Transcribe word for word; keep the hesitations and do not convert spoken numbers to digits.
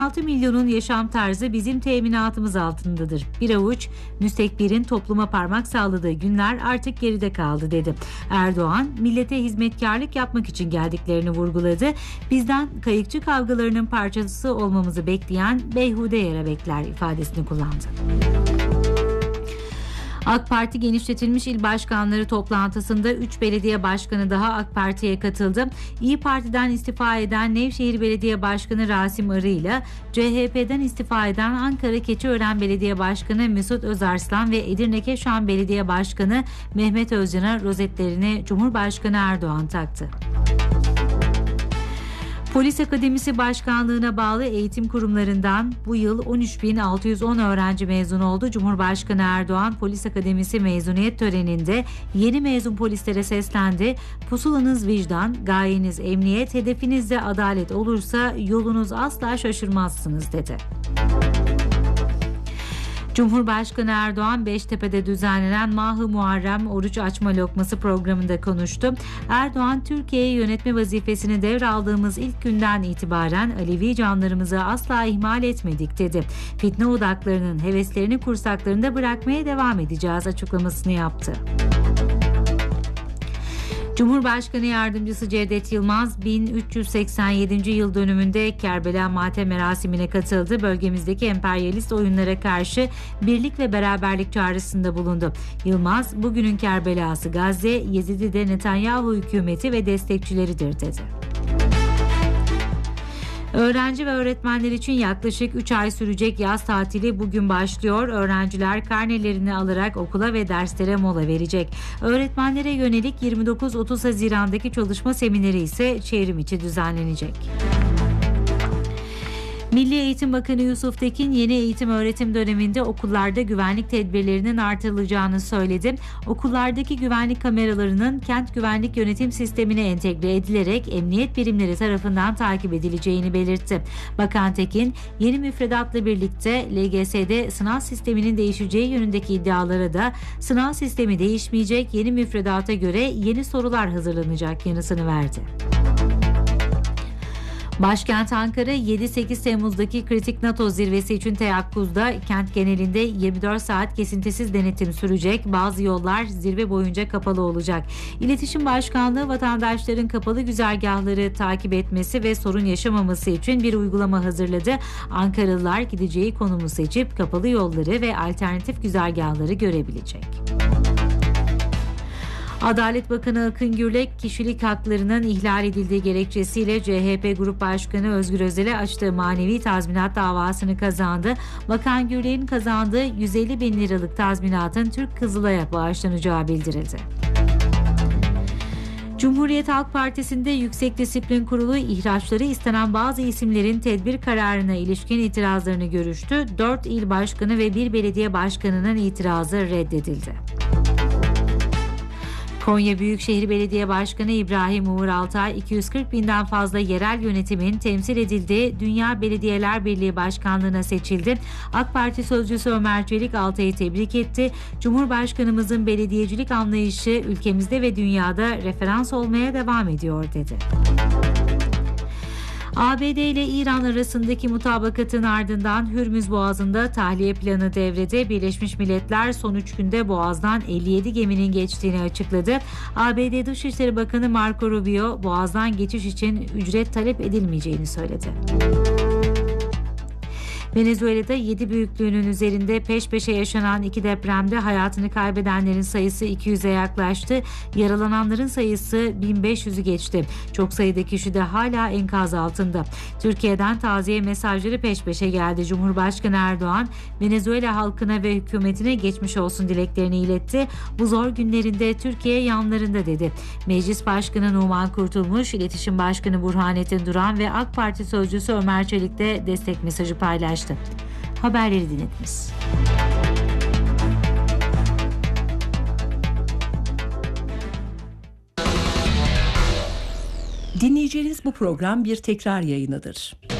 altı milyonun yaşam tarzı bizim teminatımız altındadır. Bir avuç müstekbirin topluma parmak salladığı günler artık geride kaldı dedi. Erdoğan, millete hizmetkarlık yapmak için geldiklerini vurguladı. Bizden kayıkçı kavgalarının parçası olmamızı bekleyen beyhude yara bekler ifadesini kullandı. AK Parti genişletilmiş il başkanları toplantısında üç belediye başkanı daha AK Parti'ye katıldı. İyi Parti'den istifa eden Nevşehir Belediye Başkanı Rasim Arı ile C H P'den istifa eden Ankara Keçiören Belediye Başkanı Mesut Özarslan ve Edirne Keşan Belediye Başkanı Mehmet Özcan'a rozetlerini Cumhurbaşkanı Erdoğan taktı. Polis Akademisi Başkanlığı'na bağlı eğitim kurumlarından bu yıl on üç bin altı yüz on öğrenci mezun oldu. Cumhurbaşkanı Erdoğan Polis Akademisi mezuniyet töreninde yeni mezun polislere seslendi. Pusulanız vicdan, gayeniz emniyet, hedefiniz de adalet olursa yolunuz asla şaşırmazsınız dedi. Cumhurbaşkanı Erdoğan Beştepe'de düzenlenen Mah-ı Muharrem Oruç Açma Lokması programında konuştu. Erdoğan, Türkiye'yi yönetme vazifesini devraldığımız ilk günden itibaren Alevi canlarımızı asla ihmal etmedik dedi. Fitne odaklarının heveslerini kursaklarında bırakmaya devam edeceğiz açıklamasını yaptı. Cumhurbaşkanı Yardımcısı Cevdet Yılmaz bin üç yüz seksen yedinci yıl dönümünde Kerbela Matem merasimine katıldı. Bölgemizdeki emperyalist oyunlara karşı birlik ve beraberlik çağrısında bulundu. Yılmaz, bugünün Kerbelası Gazze, Yezidi'de Netanyahu hükümeti ve destekçileridir dedi. Öğrenci ve öğretmenler için yaklaşık üç ay sürecek yaz tatili bugün başlıyor. Öğrenciler karnelerini alarak okula ve derslere mola verecek. Öğretmenlere yönelik yirmi dokuz otuz Haziran'daki çalışma semineri ise çevrim içi düzenlenecek. Milli Eğitim Bakanı Yusuf Tekin yeni eğitim öğretim döneminde okullarda güvenlik tedbirlerinin artırılacağını söyledi. Okullardaki güvenlik kameralarının kent güvenlik yönetim sistemine entegre edilerek emniyet birimleri tarafından takip edileceğini belirtti. Bakan Tekin, yeni müfredatla birlikte L G S'de sınav sisteminin değişeceği yönündeki iddialara da sınav sistemi değişmeyecek, yeni müfredata göre yeni sorular hazırlanacak yanıtını verdi. Başkent Ankara yedi sekiz Temmuz'daki kritik NATO zirvesi için teyakkuzda. Kent genelinde yirmi dört saat kesintisiz denetim sürecek. Bazı yollar zirve boyunca kapalı olacak. İletişim Başkanlığı vatandaşların kapalı güzergahları takip etmesi ve sorun yaşamaması için bir uygulama hazırladı. Ankaralılar gideceği konumu seçip kapalı yolları ve alternatif güzergahları görebilecek. Adalet Bakanı Akın Gürlek, kişilik haklarının ihlal edildiği gerekçesiyle C H P Grup Başkanı Özgür Özel'e açtığı manevi tazminat davasını kazandı. Bakan Gürlek'in kazandığı yüz elli bin liralık tazminatın Türk Kızılay'a bağışlanacağı bildirildi. Cumhuriyet Halk Partisi'nde Yüksek Disiplin Kurulu ihraçları istenen bazı isimlerin tedbir kararına ilişkin itirazlarını görüştü. dört il başkanı ve bir belediye başkanının itirazı reddedildi. Konya Büyükşehir Belediye Başkanı İbrahim Uğur Altay, iki yüz kırk binden fazla yerel yönetimin temsil edildiği Dünya Belediyeler Birliği Başkanlığı'na seçildi. AK Parti sözcüsü Ömer Çelik Altay'ı tebrik etti. Cumhurbaşkanımızın belediyecilik anlayışı ülkemizde ve dünyada referans olmaya devam ediyor dedi. A B D ile İran arasındaki mutabakatın ardından Hürmüz Boğazı'nda tahliye planı devrede. Birleşmiş Milletler son üç günde Boğaz'dan elli yedi geminin geçtiğini açıkladı. A B D Dışişleri Bakanı Marco Rubio, Boğaz'dan geçiş için ücret talep edilmeyeceğini söyledi. Venezuela'da yedi büyüklüğünün üzerinde peş peşe yaşanan iki depremde hayatını kaybedenlerin sayısı iki yüze yaklaştı. Yaralananların sayısı bin beş yüzü geçti. Çok sayıda kişi de hala enkaz altında. Türkiye'den taziye mesajları peş peşe geldi. Cumhurbaşkanı Erdoğan, Venezuela halkına ve hükümetine geçmiş olsun dileklerini iletti. Bu zor günlerinde Türkiye yanlarında dedi. Meclis Başkanı Numan Kurtulmuş, İletişim Başkanı Burhanettin Duran ve AK Parti Sözcüsü Ömer Çelik de destek mesajı paylaştı. Haberleri dinlediniz. Dinleyeceğiniz bu program bir tekrar yayınıdır.